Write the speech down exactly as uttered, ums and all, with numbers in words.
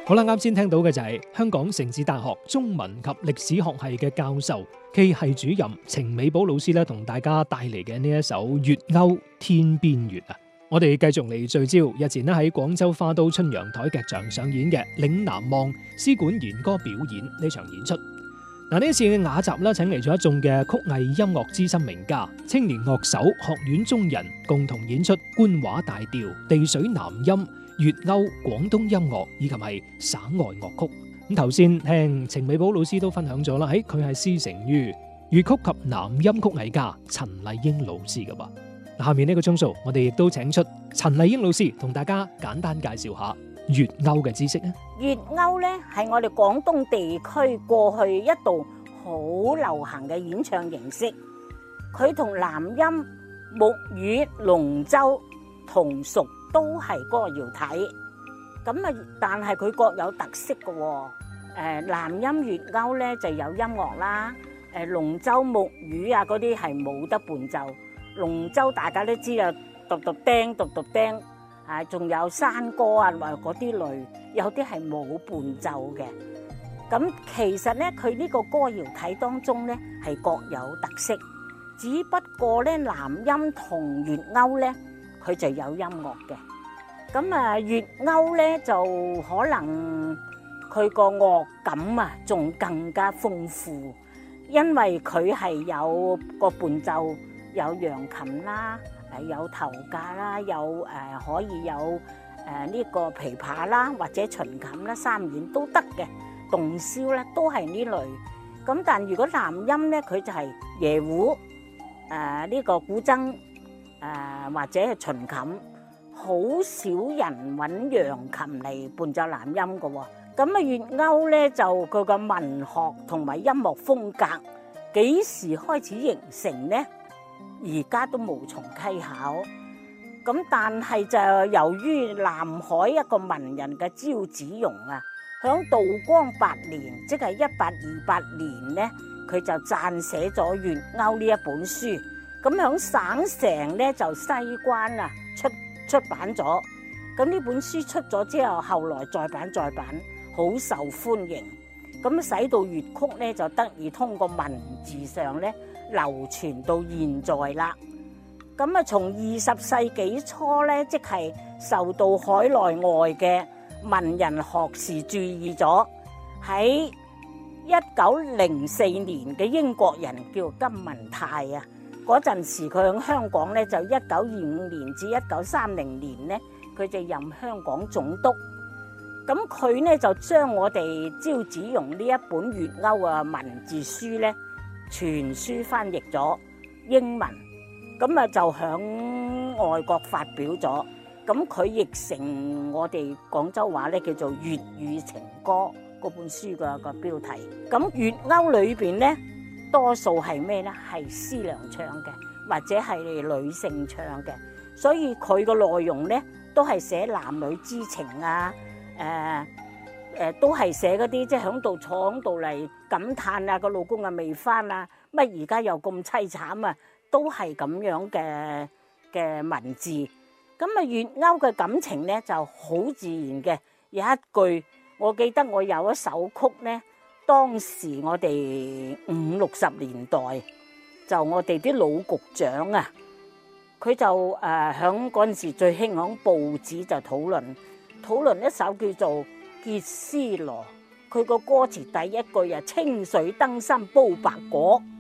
好啦，啱先聽到嘅就係香港城市大學中文及歷史學系嘅教授暨系主任程美寶老師咧，同大家帶嚟嘅呢一首《月勾天邊月》啊！我哋繼續嚟聚焦日前咧喺廣州花都春陽台劇場上演嘅《嶺南望》絲管弦歌表演呢場演出。嗱，呢一次嘅雅集咧，請嚟咗一眾嘅曲藝音樂資深名家、青年樂手、學院中人共同演出官話大調、地水南音、粵謳廣東音樂以及係省外樂曲。咁頭先聽程美寶老師都分享咗啦，喺佢係師承於粵曲及南音曲藝家陳麗英老師嘅噃。下面呢個鐘數，我哋亦都請出陳麗英老師同大家簡單介紹下粵謳嘅知識啊。 粵謳咧係我哋廣東地區過去一度好流行嘅演唱形式，佢同南音、木魚、龍舟同屬都係歌謠體，咁啊，但係佢各有特色嘅喎。誒，南音粵謳咧就有音樂啦，誒，龍舟、木魚啊嗰啲係冇得伴奏。龍舟大家都知啊，獨獨釘、獨獨釘，啊，仲有山歌啊，或嗰啲類，有啲係冇伴奏嘅。咁其實咧，佢呢個歌謠體當中咧係各有特色，只不過咧南音同粵謳咧，佢就有音樂嘅。咁啊，粵謳咧就可能佢個樂感啊，仲更加豐富，因為佢係有個伴奏。有揚琴啦，誒有頭架啦，有誒、呃、可以有誒呢、呃這個琵琶啦，或者秦琴啦，三弦都得嘅，洞簫咧都係呢類。咁但如果南音咧，佢就係椰胡，誒、呃、呢、這個古箏，誒、呃、或者係秦琴，好少人揾揚琴嚟伴奏南音嘅喎。咁啊粵謳咧就佢個文學同埋音樂風格幾時開始形成咧？而家都無從稽考，咁但係就由於南海一個文人嘅招子榕啊，響道光八年，即係一八二八年咧，佢就撰寫咗《粵謳》呢一本書，咁響省城咧就西關啊出出版咗，咁呢本書出咗之後，後來再版再版，好受歡迎，咁使到粵曲咧就得以通過文字上咧流傳到現在啦，咁啊從二十世紀初咧，即係受到海內外嘅文人學士注意咗，喺一九零四年嘅英國人叫金文泰啊，嗰陣時佢喺香港咧就一九二五年至一九三零年咧，佢就任香港總督，咁佢咧就將我哋招子榕呢一本粵謳嘅文字書咧，全書翻譯咗英文，咁啊就響外國發表咗，咁佢譯成我哋廣州話咧叫做《粵語情歌》嗰本書嘅個標題。咁粵謳裏邊咧，多數係咩咧？係師娘唱嘅，或者係女性唱嘅，所以佢個內容咧都係寫男女之情啊，誒、呃。誒都係寫嗰啲即係響度坐響度嚟感嘆啊，個老公啊未返啊，乜而家又咁凄慘啊，都係咁樣嘅嘅文字。咁啊粵謳嘅感情咧就好自然嘅，有一句我記得我有一首曲咧，當時我哋五六十年代就我哋啲老局長啊，佢就誒響嗰陣時最興響報紙就討論討論一首叫做結絲羅，佢個歌詞第一句啊，清水燈芯煲白果，